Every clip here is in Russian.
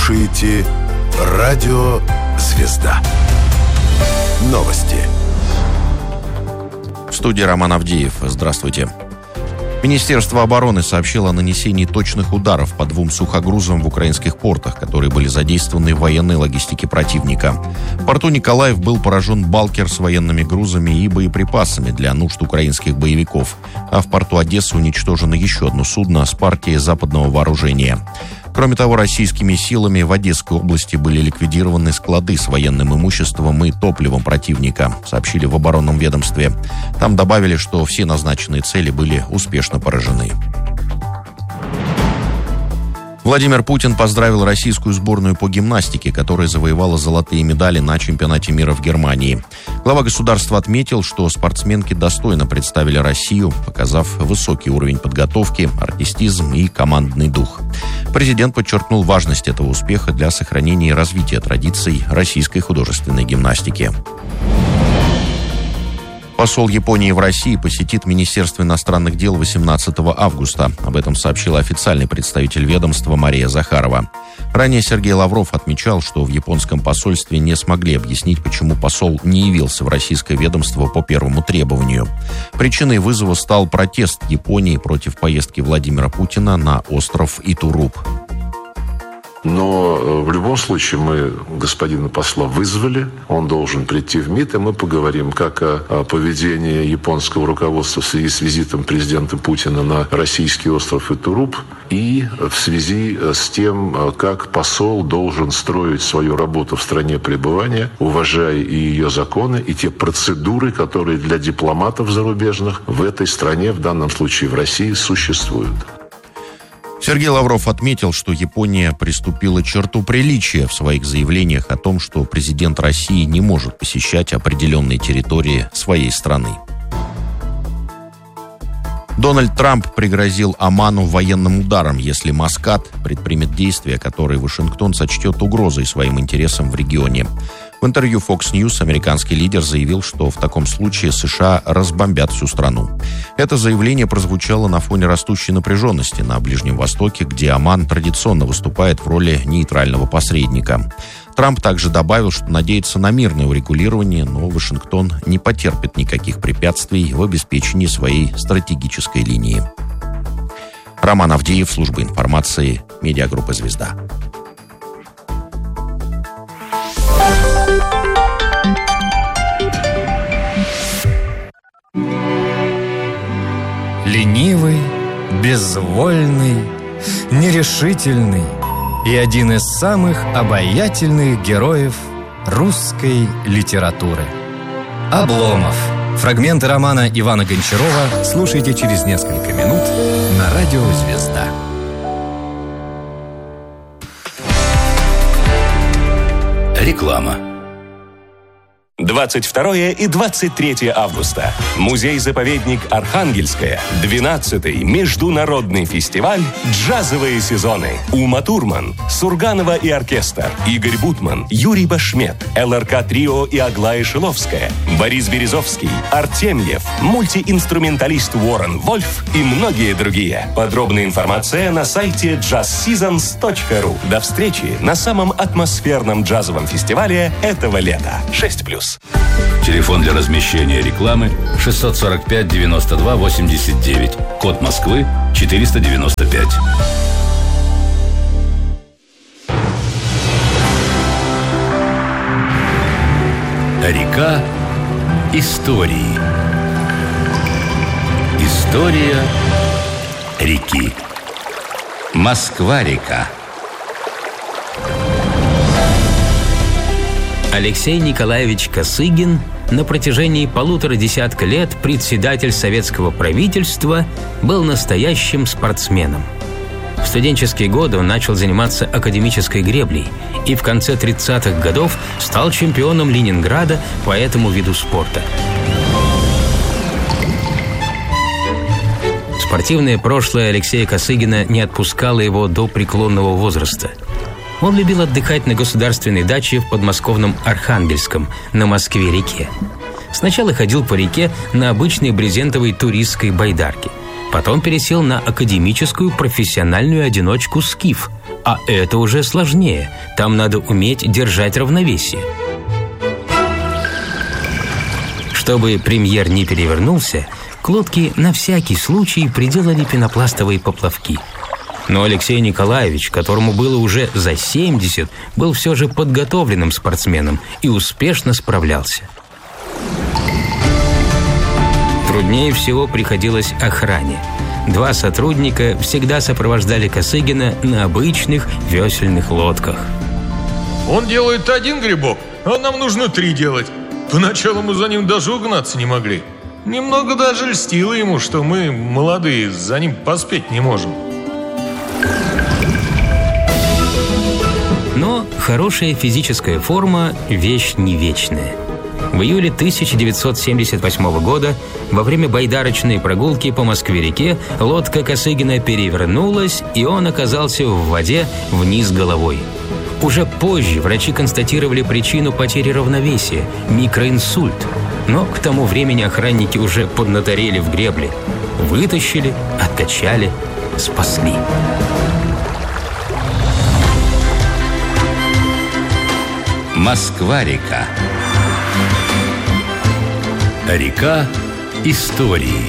слушаете «Радио Звезда». Новости. В студии Роман Авдеев. Здравствуйте. Министерство обороны сообщило о нанесении точных ударов по 2 сухогрузам в украинских портах, которые были задействованы в военной логистике противника. В порту Николаев был поражен балкер с военными грузами и боеприпасами для нужд украинских боевиков, а в порту Одессы уничтожено еще одно судно с партией западного вооружения. Кроме того, российскими силами в Одесской области были ликвидированы склады с военным имуществом и топливом противника, сообщили в оборонном ведомстве. Там добавили, что все назначенные цели были успешно поражены. Владимир Путин поздравил российскую сборную по гимнастике, которая завоевала золотые медали на чемпионате мира в Германии. Глава государства отметил, что спортсменки достойно представили Россию, показав высокий уровень подготовки, артистизм и командный дух. Президент подчеркнул важность этого успеха для сохранения и развития традиций российской художественной гимнастики. Посол Японии в России посетит Министерство иностранных дел 18 августа. Об этом сообщил официальный представитель ведомства Мария Захарова. Ранее Сергей Лавров отмечал, что в японском посольстве не смогли объяснить, почему посол не явился в российское ведомство по первому требованию. Причиной вызова стал протест Японии против поездки Владимира Путина на остров Итуруп. Но в любом случае мы господина посла вызвали, он должен прийти в МИД, и мы поговорим как о поведении японского руководства в связи с визитом президента Путина на российский остров Итуруп и в связи с тем, как посол должен строить свою работу в стране пребывания, уважая и ее законы, и те процедуры, которые для дипломатов зарубежных в этой стране, в данном случае в России, существуют. Сергей Лавров отметил, что Япония приступила к черту приличия в своих заявлениях о том, что президент России не может посещать определенные территории своей страны. Дональд Трамп пригрозил Оману военным ударом, если Маскат предпримет действия, которые Вашингтон сочтет угрозой своим интересам в регионе. В интервью Fox News американский лидер заявил, что в таком случае США разбомбят всю страну. Это заявление прозвучало на фоне растущей напряженности на Ближнем Востоке, где Оман традиционно выступает в роли нейтрального посредника. Трамп также добавил, что надеется на мирное урегулирование, но Вашингтон не потерпит никаких препятствий в обеспечении своей стратегической линии. Роман Авдеев, служба информации, медиагруппа «Звезда». Ленивый, безвольный, нерешительный и один из самых обаятельных героев русской литературы. Обломов. Фрагменты романа Ивана Гончарова слушайте через несколько минут на радио «Звезда». Реклама. 22 и 23 августа. Музей-заповедник Архангельская. 12-й международный фестиваль «Джазовые сезоны». Ума Турман, Сурганова и оркестр, Игорь Бутман, Юрий Башмет, ЛРК Трио и Аглая Шиловская, Борис Березовский, Артемьев, мультиинструменталист Уоррен Вольф и многие другие. Подробная информация на сайте jazzseasons.ru. До встречи на самом атмосферном джазовом фестивале этого лета. 6+. Телефон для размещения рекламы 645 92 89. Код Москвы 495. Река истории. История реки. Москва-река. Алексей Николаевич Косыгин, на протяжении 1,5 десятка лет председатель советского правительства, был настоящим спортсменом. В студенческие годы он начал заниматься академической греблей и в конце 30-х годов стал чемпионом Ленинграда по этому виду спорта. Спортивное прошлое Алексея Косыгина не отпускало его до преклонного возраста. Он любил отдыхать на государственной даче в подмосковном Архангельском, на Москве-реке. Сначала ходил по реке на обычной брезентовой туристской байдарке. Потом пересел на академическую профессиональную одиночку «Скиф», А это уже сложнее. Там надо уметь держать равновесие. Чтобы премьер не перевернулся, к лодке на всякий случай приделали пенопластовые поплавки. Но Алексей Николаевич, которому было уже за 70, был все же подготовленным спортсменом и успешно справлялся. Труднее всего приходилось охране. 2 сотрудника всегда сопровождали Косыгина на обычных весельных лодках. Он делает 1 грибок, а нам нужно 3 делать. Поначалу мы за ним даже угнаться не могли. Немного даже льстило ему, что мы, молодые, за ним поспеть не можем. Но хорошая физическая форма – вещь не вечная. В июле 1978 года во время байдарочной прогулки по Москве-реке лодка Косыгина перевернулась, и он оказался в воде вниз головой. Уже позже врачи констатировали причину потери равновесия – микроинсульт. Но к тому времени охранники уже поднаторели в гребле. Вытащили, откачали, спасли. Москва-река. Река истории.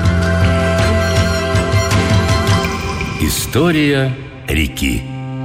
История реки.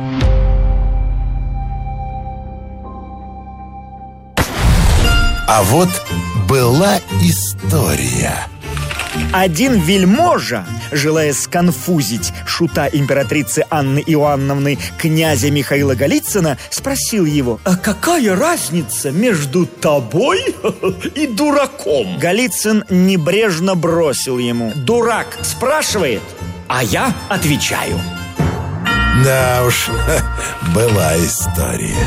А вот была история. Один вельможа, желая сконфузить шута императрицы Анны Иоанновны князя Михаила Голицына, спросил его: «А какая разница между тобой и дураком?» Голицын небрежно бросил ему: «Дурак спрашивает, а я отвечаю». Да уж, была история.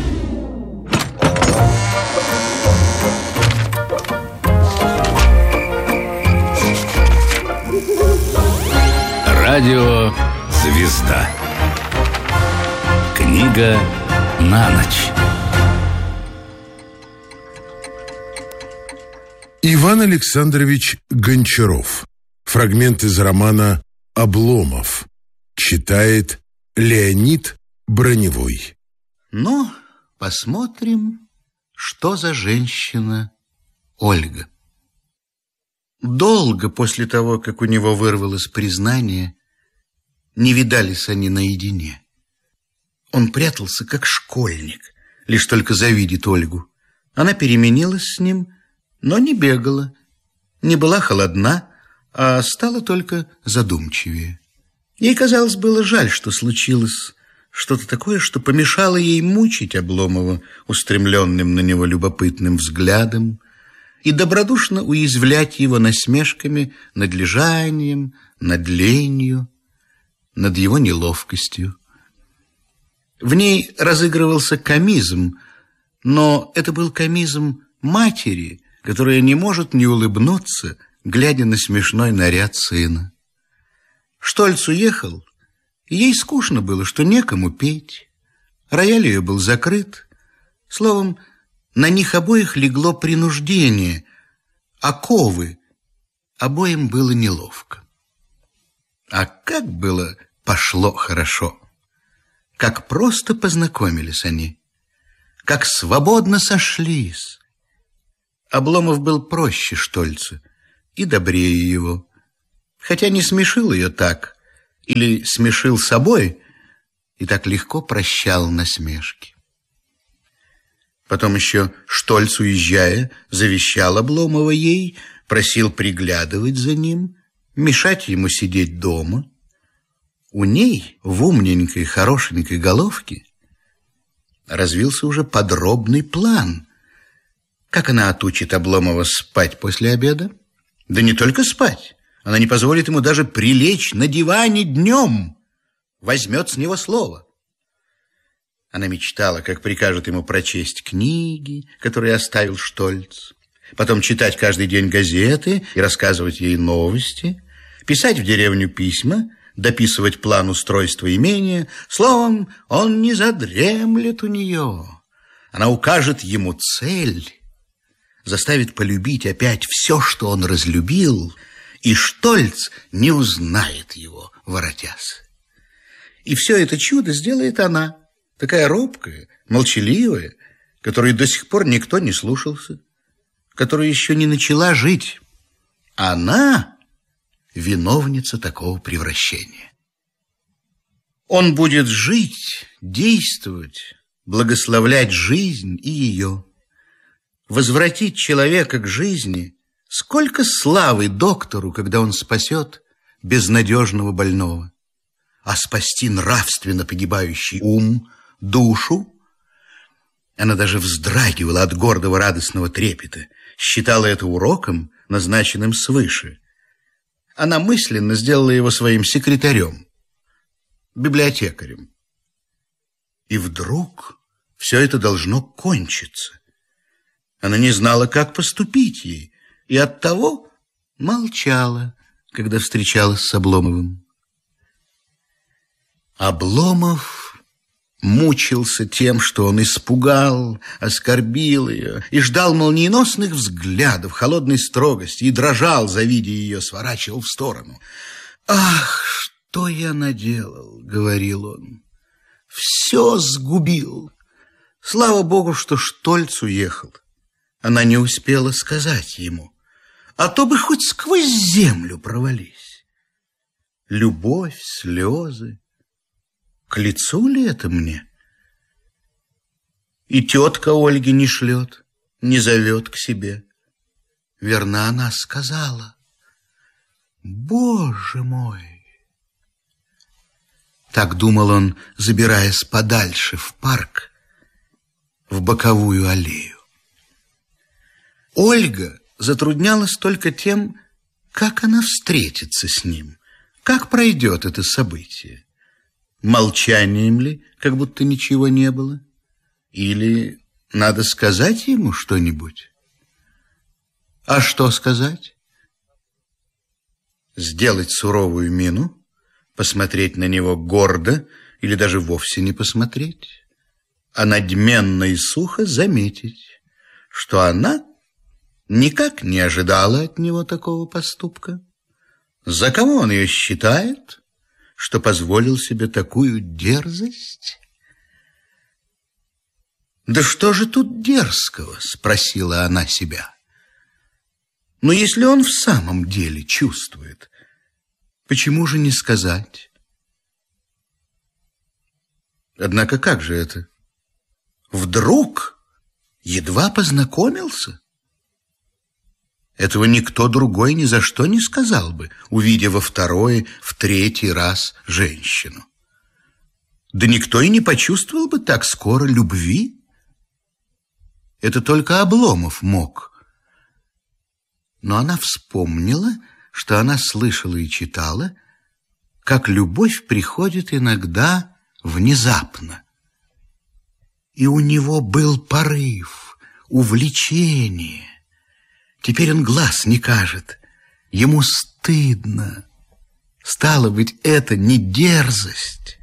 Радио «Звезда». Книга на ночь. Иван Александрович Гончаров. Фрагмент из романа «Обломов». Читает Леонид Броневой. Ну, посмотрим, что за женщина Ольга. Долго после того, как у него вырвалось признание, не видались они наедине. Он прятался, как школьник, лишь только завидит Ольгу. Она переменилась с ним, но не бегала, не была холодна, а стала только задумчивее. Ей, казалось, было жаль, что случилось что-то такое, что помешало ей мучить Обломова устремленным на него любопытным взглядом и добродушно уязвлять его насмешками над лежанием, над ленью, над его неловкостью. В ней разыгрывался комизм, но это был комизм матери, которая не может не улыбнуться, глядя на смешной наряд сына. Штольц уехал, и ей скучно было, что некому петь. Рояль ее был закрыт. Словом, на них обоих легло принуждение, оковы. Обоим было неловко. А как было пошло хорошо! Как просто познакомились они, как свободно сошлись. Обломов был проще Штольца и добрее его, хотя не смешил ее так, или смешил собой, и так легко прощал насмешки. Потом еще Штольц, уезжая, завещал Обломова ей, просил приглядывать за ним, мешать ему сидеть дома. У ней, в умненькой, хорошенькой головке, развился уже подробный план. Как она отучит Обломова спать после обеда? Да не только спать. Она не позволит ему даже прилечь на диване днем. Возьмет с него слово. Она мечтала, как прикажет ему прочесть книги, которые оставил Штольц, потом читать каждый день газеты и рассказывать ей новости, писать в деревню письма, дописывать план устройства имения. Словом, он не задремлет у нее. Она укажет ему цель, заставит полюбить опять все, что он разлюбил, и Штольц не узнает его, воротясь. И все это чудо сделает она, такая робкая, молчаливая, которой до сих пор никто не слушался, которая еще не начала жить. Она виновница такого превращения. Он будет жить, действовать, благословлять жизнь и ее, возвратить человека к жизни. Сколько славы доктору, когда он спасет безнадежного больного, а спасти нравственно погибающий ум, душу. Она даже вздрагивала от гордого радостного трепета, считала это уроком, назначенным свыше. Она мысленно сделала его своим секретарем, библиотекарем. И вдруг все это должно кончиться. Она не знала, как поступить ей, и оттого молчала, когда встречалась с Обломовым. Обломов мучился тем, что он испугал, оскорбил ее и ждал молниеносных взглядов, холодной строгости, и дрожал, завидя ее, сворачивал в сторону. «Ах, что я наделал!» — говорил он. «Все сгубил! Слава Богу, что Штольц уехал!» Она не успела сказать ему, а то бы хоть сквозь землю провались. Любовь, слезы. К лицу ли это мне? И тетка Ольги не шлет, не зовет к себе. Верно, она сказала: «Боже мой!» Так думал он, забираясь подальше в парк, в боковую аллею. Ольга затруднялась только тем, как она встретится с ним, как пройдет это событие. Молчанием ли, как будто ничего не было? Или надо сказать ему что-нибудь? А что сказать? Сделать суровую мину, посмотреть на него гордо или даже вовсе не посмотреть, а надменно и сухо заметить, что она никак не ожидала от него такого поступка. За кого он ее считает, что позволил себе такую дерзость? «Да что же тут дерзкого?» — спросила она себя. «Но если он в самом деле чувствует, почему же не сказать?» Однако как же это? Вдруг едва познакомился? Этого никто другой ни за что не сказал бы, увидя во второй, в третий раз женщину. Да никто и не почувствовал бы так скоро любви. Это только Обломов мог. Но она вспомнила, что она слышала и читала, как любовь приходит иногда внезапно. И у него был порыв, увлечение. Теперь он глаз не кажет. Ему стыдно. Стало быть, это не дерзость.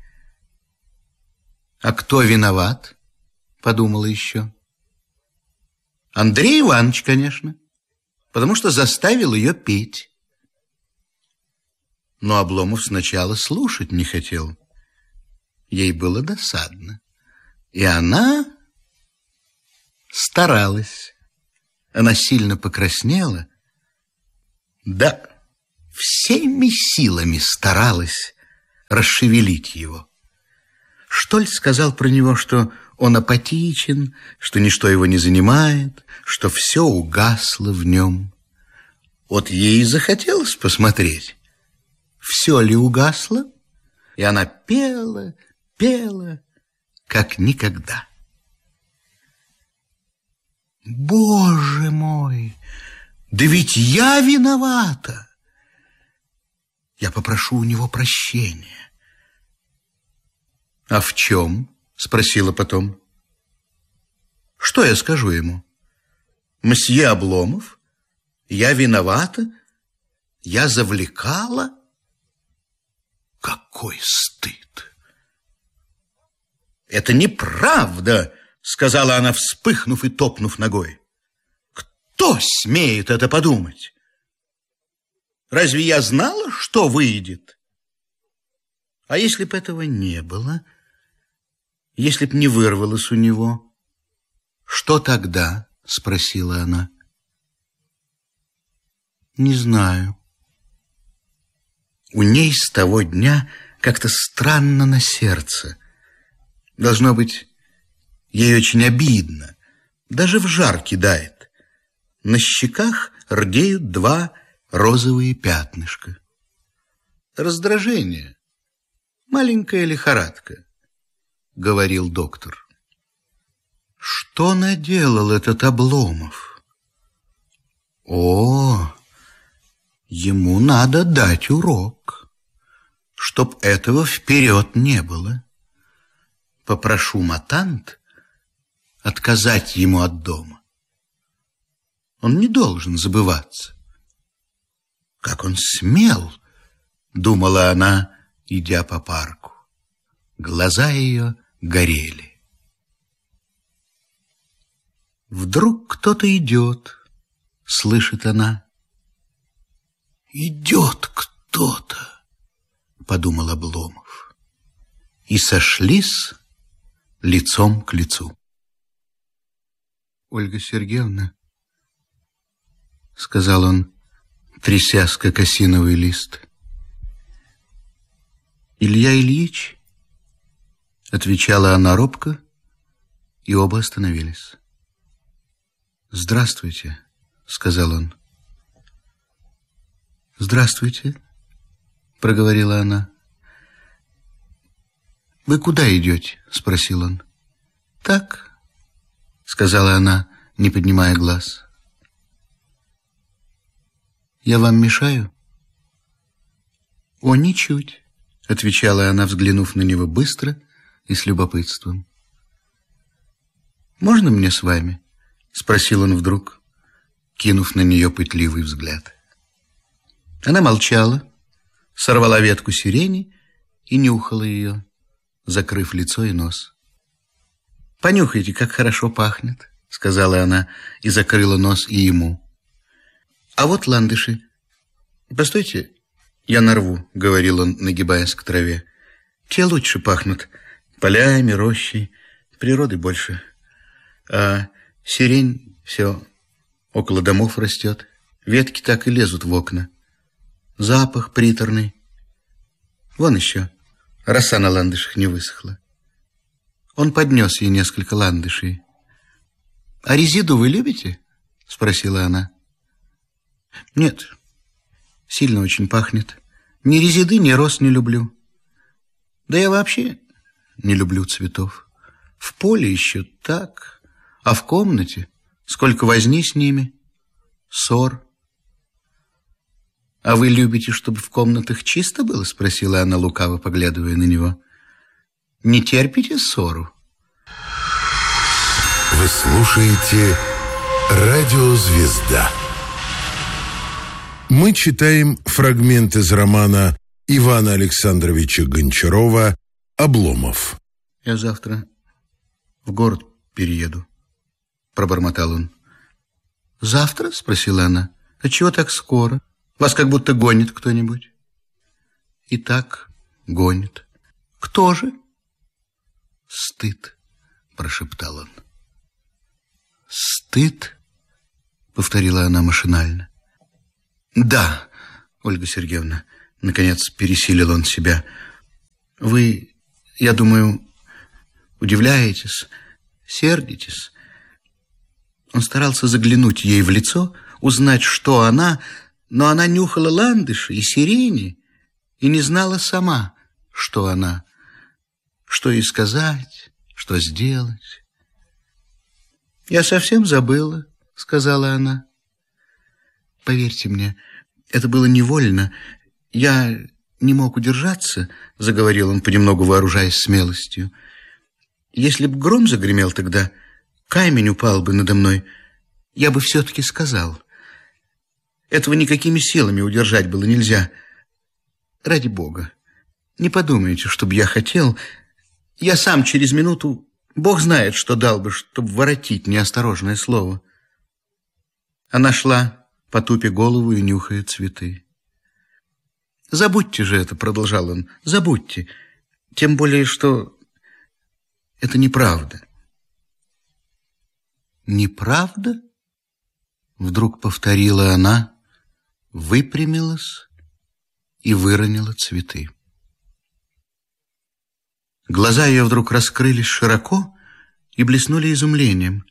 А кто виноват? Подумала еще. Андрей Иванович, конечно, потому что заставил ее петь. Но Обломов сначала слушать не хотел. Ей было досадно. И она старалась. Она сильно покраснела. Да, всеми силами старалась расшевелить его. Штольц сказал про него, что он апатичен, что ничто его не занимает, что все угасло в нем. Вот ей и захотелось посмотреть, все ли угасло, и она пела, пела, как никогда. «Боже мой, да ведь я виновата! Я попрошу у него прощения». «А в чем?» — спросила потом. «Что я скажу ему? Мсье Обломов, я виновата, я завлекала?» Какой стыд! «Это неправда!» — сказала она, вспыхнув и топнув ногой. «Кто смеет это подумать? Разве я знала, что выйдет? А если б этого не было, если б не вырвалось у него, что тогда? Спросила она. Не знаю. У ней с того дня как-то странно на сердце. Должно быть, ей очень обидно. Даже в жар кидает. На щеках рдеют 2 розовые пятнышка. Раздражение. Маленькая лихорадка, говорил доктор. Что наделал этот Обломов? О, ему надо дать урок, чтоб этого вперед не было. Попрошу матант отказать ему от дома. Он не должен забываться. Как он смел, думала она, идя по парку. Глаза ее горели. Вдруг кто-то идет, слышит она. Идет кто-то, подумал Обломов. И сошлись лицом к лицу. Ольга Сергеевна, сказал он, трясясь, как осиновый лист. Илья Ильич, отвечала она робко, и оба остановились. Здравствуйте, сказал он. Здравствуйте, проговорила она. Вы куда идете? Спросил он. Так, сказала она, не поднимая глаз. Я вам мешаю? О, ничуть, отвечала она, взглянув на него быстро и с любопытством. Можно мне с вами? Спросил он вдруг, кинув на нее пытливый взгляд. Она молчала, сорвала ветку сирени и нюхала ее, закрыв лицо и нос. «Понюхайте, как хорошо пахнет», — сказала она и закрыла нос и ему. «А вот ландыши. Постойте, я нарву», — говорил он, нагибаясь к траве. «Те лучше пахнут, полями, рощей, природы больше. А сирень все около домов растет, ветки так и лезут в окна. Запах приторный. Вон еще, роса на ландышах не высохла». Он поднес ей несколько ландышей. «А резиду вы любите?» — спросила она. «Нет, сильно очень пахнет. Ни резиды, ни роз не люблю. Да я вообще не люблю цветов. В поле еще так, а в комнате сколько возни с ними, ссор». «А вы любите, чтобы в комнатах чисто было?» — спросила она, лукаво поглядывая на него. «Не терпите ссору?» Вы слушаете «Радиозвезда». Мы читаем фрагмент из романа Ивана Александровича Гончарова «Обломов». «Я завтра в город перееду», — пробормотал он. «Завтра?» — спросила она. «А чего так скоро? Вас как будто гонит кто-нибудь». «И так гонит». «Кто же?» «Стыд», — прошептал он. «Стыд?» — повторила она машинально. «Да, Ольга Сергеевна», — наконец пересилил он себя. «Вы, я думаю, удивляетесь, сердитесь». Он старался заглянуть ей в лицо, узнать, что она, но она нюхала ландыши и сирени и не знала сама, что она, что ей сказать, что сделать. «Я совсем забыла», — сказала она. «Поверьте мне, это было невольно. Я не мог удержаться», — заговорил он, понемногу вооружаясь смелостью. «Если б гром загремел тогда, камень упал бы надо мной, я бы все-таки сказал. Этого никакими силами удержать было нельзя. Ради Бога, не подумайте, чтобы я хотел. Я сам через минуту, Бог знает, что дал бы, чтобы воротить неосторожное слово». Она шла, потупя голову и нюхая цветы. «Забудьте же это», — продолжал он, — «забудьте. Тем более, что это неправда. Неправда? Вдруг повторила она, выпрямилась и выронила цветы. Глаза ее вдруг раскрылись широко и блеснули изумлением.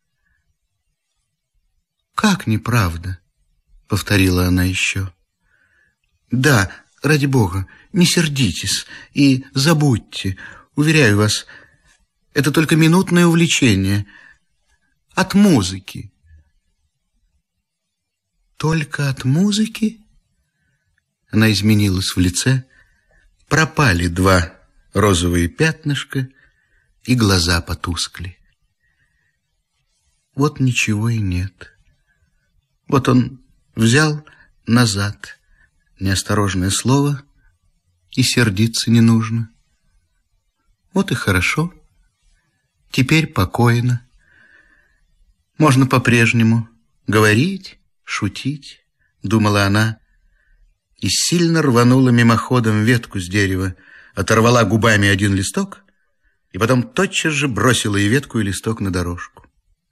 «Как неправда?» — повторила она еще. «Да, ради Бога, не сердитесь и забудьте. Уверяю вас, это только минутное увлечение. От музыки». «Только от музыки?» Она изменилась в лице. Пропали два розовые пятнышка, и глаза потускли. Вот ничего и нет. Вот он взял назад неосторожное слово, и сердиться не нужно. Вот и хорошо. Теперь покойно. Можно по-прежнему говорить, шутить, думала она, и сильно рванула мимоходом ветку с дерева, оторвала губами один листок и потом тотчас же бросила и ветку, и листок на дорожку.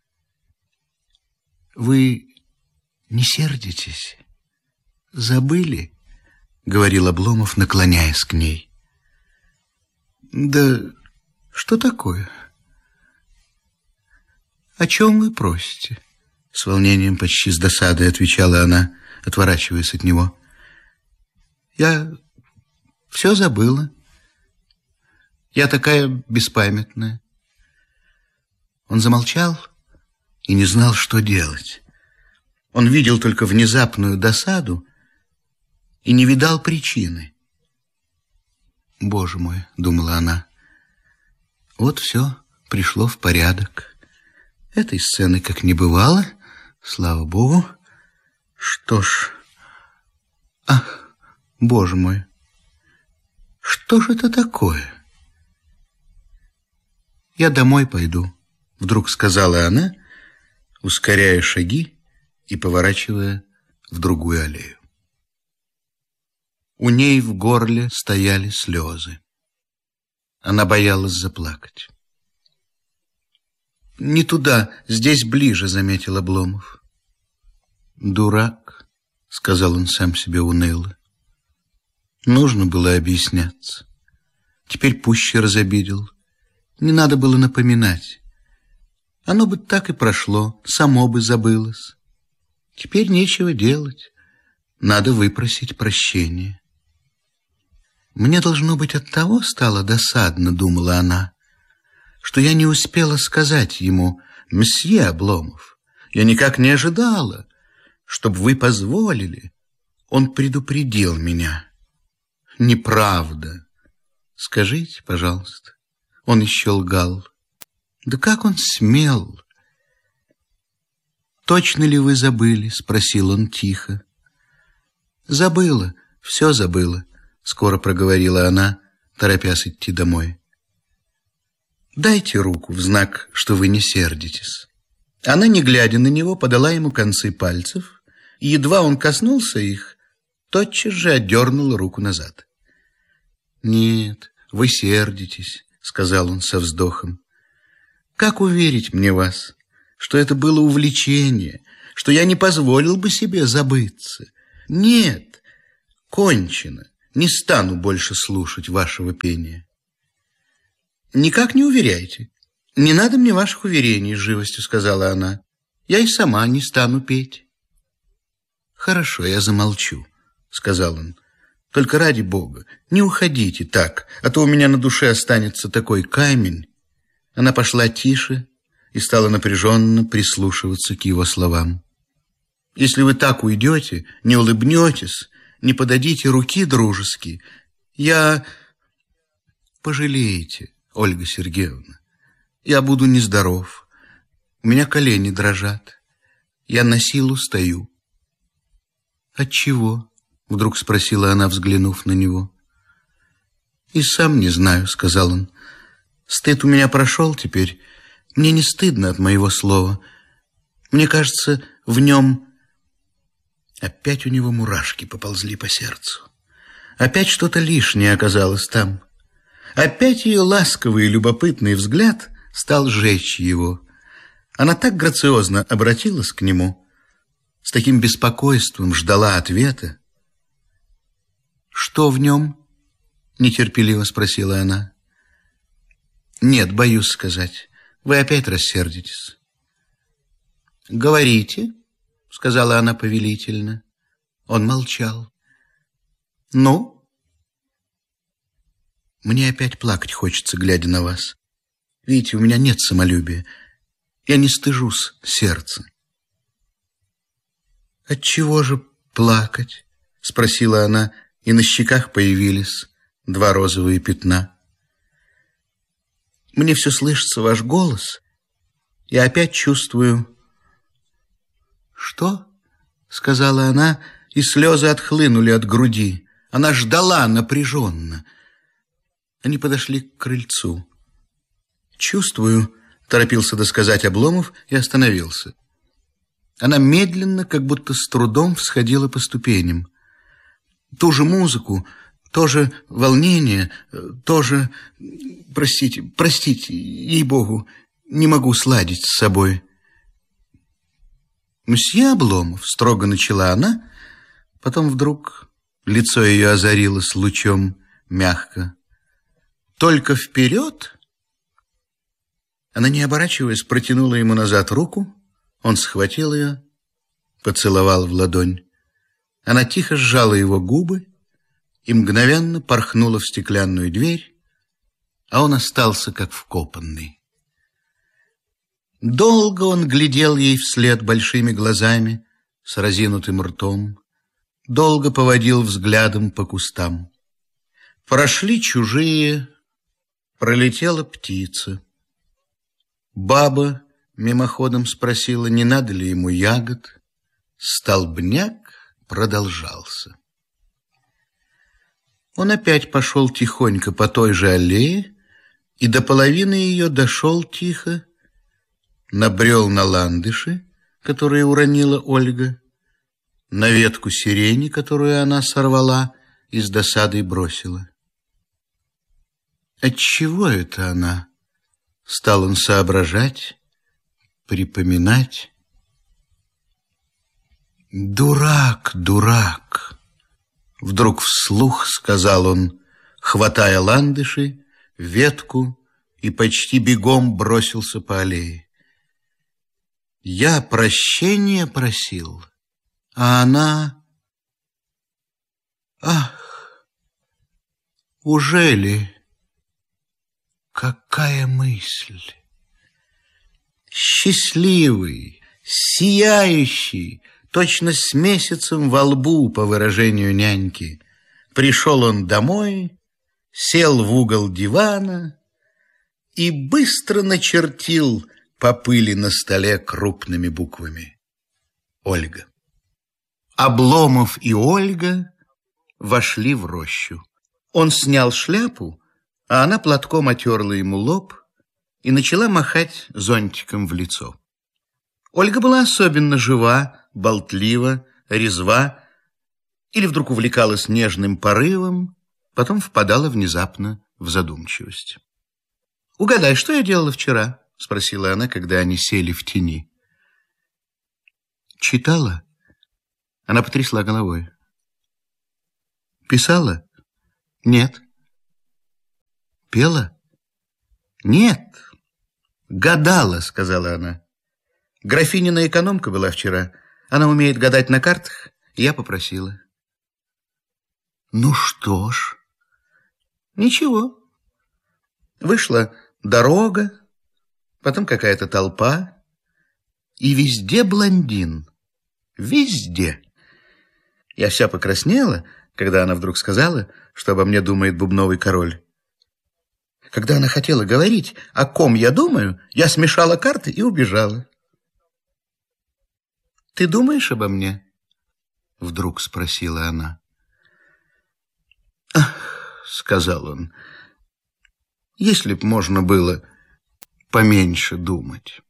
«Вы не сердитесь? Забыли?» — говорил Обломов, наклоняясь к ней. «Да что такое? О чем вы просите?» С волнением, почти с досадой отвечала она, отворачиваясь от него. «Я все забыла. Я такая беспамятная». Он замолчал и не знал, что делать. Он видел только внезапную досаду и не видал причины. «Боже мой», — думала она, — «вот все пришло в порядок. Этой сцены как не бывало, слава Богу. Что ж, ах, Боже мой, что же это такое? Я домой пойду», — вдруг сказала она, ускоряя шаги и поворачивая в другую аллею. У ней в горле стояли слезы. Она боялась заплакать. «Не туда, здесь ближе», — заметил Обломов. «Дурак», — сказал он сам себе уныло. Нужно было объясняться. Теперь пуще разобидел. Не надо было напоминать. Оно бы так и прошло, само бы забылось. Теперь нечего делать. Надо выпросить прощения. «Мне, должно быть, от того стало досадно», — думала она, «что я не успела сказать ему: месье Обломов, я никак не ожидала, чтобы вы позволили. Он предупредил меня». «Неправда. Скажите, пожалуйста». Он еще лгал. «Да как он смел?» «Точно ли вы забыли?» — спросил он тихо. «Забыла, все забыла», — скоро проговорила она, торопясь идти домой. «Дайте руку в знак, что вы не сердитесь». Она, не глядя на него, подала ему концы пальцев, и едва он коснулся их, тотчас же отдернула руку назад. «Нет, вы сердитесь», — сказал он со вздохом. «Как уверить мне вас, что это было увлечение, что я не позволил бы себе забыться? Нет, кончено, не стану больше слушать вашего пения». «Никак не уверяйте. Не надо мне ваших уверений», — с живостью сказала она. «Я и сама не стану петь». «Хорошо, я замолчу», — сказал он. «Только ради Бога, не уходите так, а то у меня на душе останется такой камень». Она пошла тише и стала напряженно прислушиваться к его словам. «Если вы так уйдете, не улыбнетесь, не подадите руки дружески, я... Пожалеете, Ольга Сергеевна, я буду нездоров, у меня колени дрожат, я на силу стою». «Отчего?» — вдруг спросила она, взглянув на него. «И сам не знаю», — сказал он. «Стыд у меня прошел теперь. Мне не стыдно от моего слова. Мне кажется, в нем...» Опять у него мурашки поползли по сердцу. Опять что-то лишнее оказалось там. Опять ее ласковый и любопытный взгляд стал жечь его. Она так грациозно обратилась к нему, с таким беспокойством ждала ответа. «Что в нем?» — нетерпеливо спросила она. «Нет, боюсь сказать. Вы опять рассердитесь». «Говорите», — сказала она повелительно. Он молчал. «Ну?» «Мне опять плакать хочется, глядя на вас. Видите, у меня нет самолюбия. Я не стыжусь сердца». «Отчего же плакать?» — спросила она, и на щеках появились 2 розовые пятна. «Мне все слышится ваш голос. Я опять чувствую...» «Что?» — сказала она, и слезы отхлынули от груди. Она ждала напряженно. Они подошли к крыльцу. «Чувствую», — торопился досказать Обломов и остановился. Она медленно, как будто с трудом, всходила по ступеням. Ту же музыку, то же волнение, то же... Простите, ей-богу, не могу сладить с собой. «Мсье Обломов», — строго начала она, потом вдруг лицо ее озарилось лучом мягко. «Только вперед!» Она, не оборачиваясь, протянула ему назад руку. Он схватил ее, поцеловал в ладонь. Она тихо сжала его губы и мгновенно порхнула в стеклянную дверь, а он остался как вкопанный. Долго он глядел ей вслед большими глазами с разинутым ртом, долго поводил взглядом по кустам. Прошли чужие, пролетела птица. Баба мимоходом спросила, не надо ли ему ягод. Столбняк продолжался. Он опять пошел тихонько по той же аллее и до половины ее дошел тихо, набрел на ландыши, которые уронила Ольга, на ветку сирени, которую она сорвала и с досадой бросила. Отчего это она? Стал он соображать, припоминать. «Дурак, дурак!» Вдруг вслух сказал он, хватая ландыши, ветку и почти бегом бросился по аллее. «Я прощения просил, а она...» «Ах, ужели...» Какая мысль! Счастливый, сияющий, точно с месяцем во лбу, по выражению няньки. Пришел он домой, сел в угол дивана и быстро начертил по пыли на столе крупными буквами: Ольга. Обломов и Ольга вошли в рощу. Он снял шляпу, а она платком отерла ему лоб и начала махать зонтиком в лицо. Ольга была особенно жива, болтлива, резва, или вдруг увлекалась нежным порывом, потом впадала внезапно в задумчивость. «Угадай, что я делала вчера?» — спросила она, когда они сели в тени. «Читала?» Она потрясла головой. «Писала?» «Нет». «Пела?» «Нет». «Гадала», — сказала она. «Графинина экономка была вчера. Она умеет гадать на картах, и я попросила». «Ну что ж?» «Ничего. Вышла дорога, потом какая-то толпа, и везде блондин. Везде». Я вся покраснела, когда она вдруг сказала, что обо мне думает бубновый король. Когда она хотела говорить, о ком я думаю, я смешала карты и убежала. «Ты думаешь обо мне?» — вдруг спросила она. «Ах», — сказал он, — «если б можно было поменьше думать».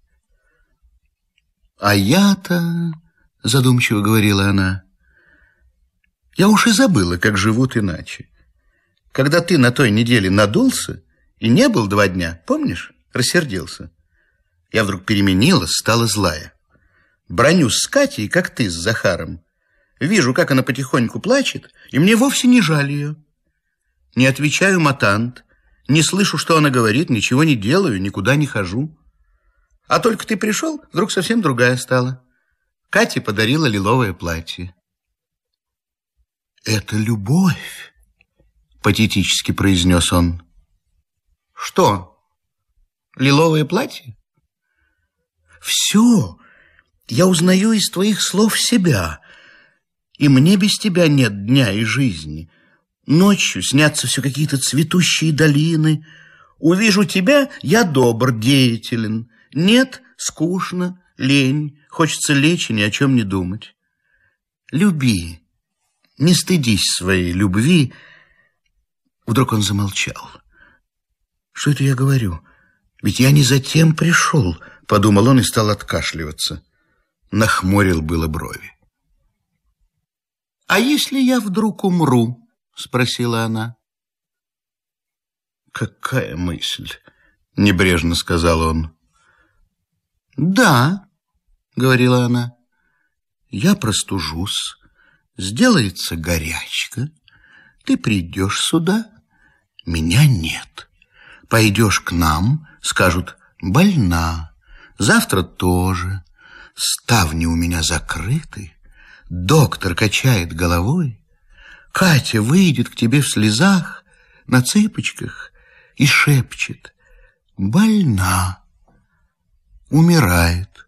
«А я-то», — задумчиво говорила она, — «я уж и забыла, как живут иначе. когда ты на той неделе надулся и не был 2 дня, помнишь, рассердился. Я вдруг переменилась, стала злая. Бранюсь с Катей, как ты с Захаром. Вижу, как она потихоньку плачет, и мне вовсе не жаль ее. Не отвечаю матант, не слышу, что она говорит, ничего не делаю, никуда не хожу. А только ты пришел, вдруг совсем другая стала. Кате подарила лиловое платье. «Это любовь», — патетически произнес он. «Что? Лиловое платье?» «Все. Я узнаю из твоих слов себя. И мне без тебя нет дня и жизни. Ночью снятся все какие-то цветущие долины. Увижу тебя, я добр, деятелен. Нет, скучно, лень, хочется лечь и ни о чем не думать. Люби, не стыдись своей любви». Вдруг он замолчал. «Что это я говорю? Ведь я не затем пришел», — подумал он и стал откашливаться. Нахмурил было брови. «А если я вдруг умру?» — спросила она. «Какая мысль?» — небрежно сказал он. «Да», — говорила она, — «я простужусь, сделается горячка, ты придешь сюда, меня нет. Пойдешь к нам, скажут, больна, завтра тоже, ставни у меня закрыты, доктор качает головой, Катя выйдет к тебе в слезах, на цыпочках и шепчет: больна, умирает».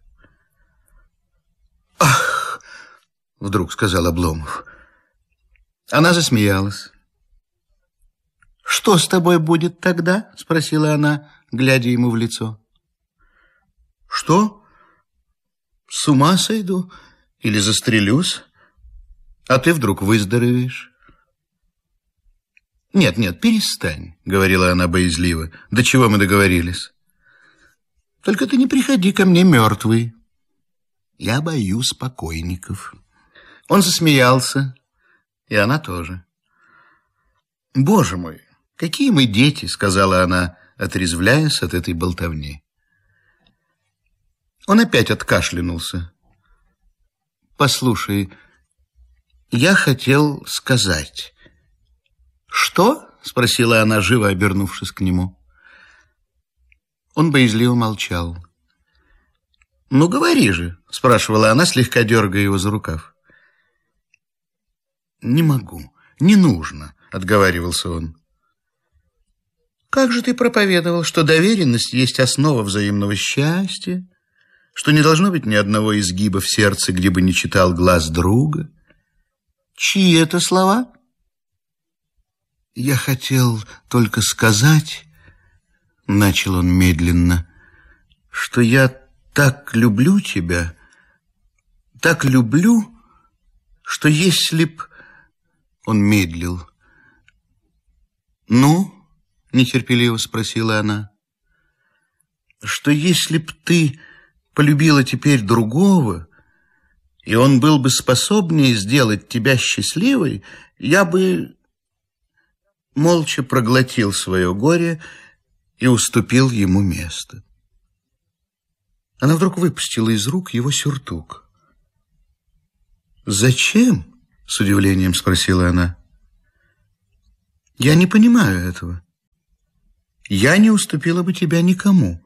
«Ах!» — вдруг сказал Обломов. Она засмеялась. «Что с тобой будет тогда?» — спросила она, глядя ему в лицо. «Что? С ума сойду или застрелюсь, а ты вдруг выздоровеешь?» «Нет, нет, перестань», — говорила она боязливо. «До чего мы договорились? Только ты не приходи ко мне мертвый. Я боюсь покойников». Он засмеялся, и она тоже. «Боже мой, какие мы дети», — сказала она, отрезвляясь от этой болтовни. Он опять откашлянулся. «Послушай, я хотел сказать». «Что?» — спросила она, живо обернувшись к нему. Он боязливо молчал. «Ну, говори же», — спрашивала она, слегка дергая его за рукав. «Не могу, не нужно», — отговаривался он. «Как же ты проповедовал, что доверенность есть основа взаимного счастья, что не должно быть ни одного изгиба в сердце, где бы не читал глаз друга? Чьи это слова?» «Я хотел только сказать, — начал он медленно, — что я так люблю тебя, так люблю, что если б...» Он медлил. «Ну?» — нетерпеливо спросила она. «Что если б ты полюбила теперь другого, и он был бы способнее сделать тебя счастливой, я бы...» Молча проглотил свое горе и уступил ему место. Она вдруг выпустила из рук его сюртук. «Зачем?» — с удивлением спросила она. «Я не понимаю этого. Я не уступила бы тебя никому.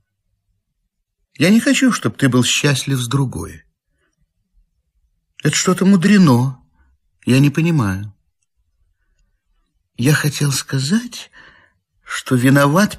Я не хочу, чтобы ты был счастлив с другой. Это что-то мудрено. Я не понимаю. Я хотел сказать, что виноват